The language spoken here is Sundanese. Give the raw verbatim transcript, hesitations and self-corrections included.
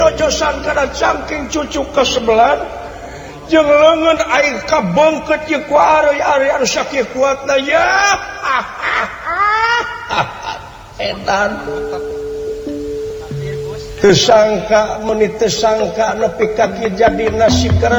Josan karena cangking cucu ke sebelah jeung leungeun aing kabengket ye ku ari-ari anu sakieu kuatna ya edan teu sangka meuni teu sangka nepi ka kieu jadi nasib kana